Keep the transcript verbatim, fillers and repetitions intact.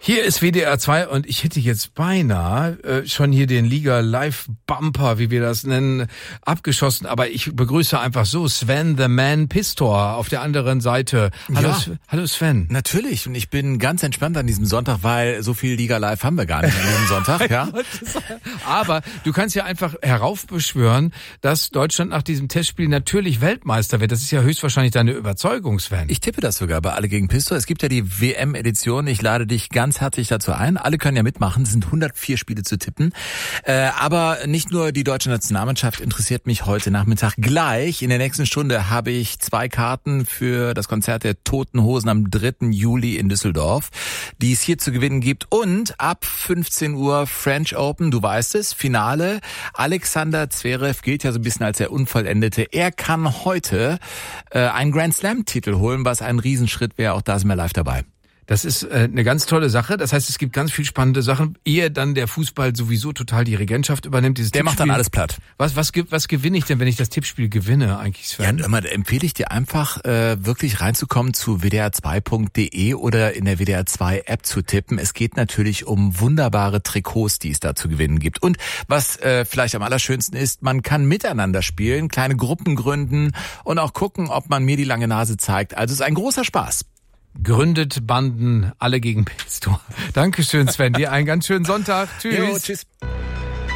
Hier ist W D R zwei und ich hätte jetzt beinahe äh, schon hier den Liga-Live-Bumper, wie wir das nennen, abgeschossen. Aber ich begrüße einfach so Sven the Man Pistor auf der anderen Seite. Hallo, Ja. Sven. Hallo Sven. Natürlich, und ich bin ganz entspannt an diesem Sonntag, weil so viel Liga Live haben wir gar nicht an diesem Sonntag. Ja. Aber du kannst ja einfach heraufbeschwören, dass Deutschland nach diesem Testspiel natürlich Weltmeister wird. Das ist ja höchstwahrscheinlich deine Überzeugung, Sven. Ich tippe das sogar bei Alle gegen Pistor. Es gibt ja die W M-Edition. Ich lade dich ganz herzlich dazu ein. Alle können ja mitmachen. Es sind hundertvier Spiele zu tippen. Äh, aber nicht nur die deutsche Nationalmannschaft interessiert mich heute Nachmittag. Gleich in der nächsten Stunde habe ich zwei Karten für das Konzert der Toten Hosen am dritten Juli in Düsseldorf, die es hier zu gewinnen gibt. Und ab fünfzehn Uhr French Open, du weißt es, Finale. Alexander Zverev gilt ja so ein bisschen als der Unvollendete. Er kann heute äh, einen Grand Slam-Titel holen, was ein Riesenschritt wäre. Auch da sind wir live dabei. Das ist äh, eine ganz tolle Sache. Das heißt, es gibt ganz viel spannende Sachen, ehe dann der Fußball sowieso total die Regentschaft übernimmt. Dieses Der macht dann Tippspiel. alles platt. Was, was, ge- was gewinne ich denn, wenn ich das Tippspiel gewinne eigentlich, Sven? Ja, immer da empfehle ich dir einfach, äh, wirklich reinzukommen zu w d r zwei punkt d e oder in der W D R zwei App zu tippen. Es geht natürlich um wunderbare Trikots, die es da zu gewinnen gibt. Und was äh, vielleicht am allerschönsten ist, man kann miteinander spielen, kleine Gruppen gründen und auch gucken, ob man mir die lange Nase zeigt. Also es ist ein großer Spaß. Gründet Banden, alle gegen Pistor. Dankeschön, Sven. Dir einen ganz schönen Sonntag. Tschüss. Jo, tschüss.